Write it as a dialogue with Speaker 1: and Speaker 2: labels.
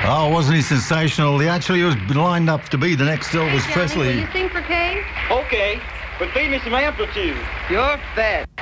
Speaker 1: Oh, wasn't he sensational? He actually was lined up to be the next Elvis
Speaker 2: Johnny,
Speaker 1: Presley.
Speaker 2: will you sing for Kay?
Speaker 3: Okay, but feed me some amplitude.
Speaker 4: You're fat.